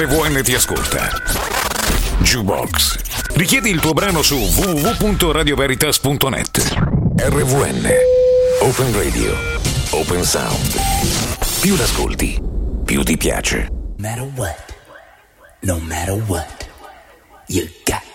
RVN ti ascolta. Jukebox. Richiedi il tuo brano su www.radioveritas.net. RVN. Open Radio. Open Sound. Più l'ascolti, più ti piace. No matter what, you got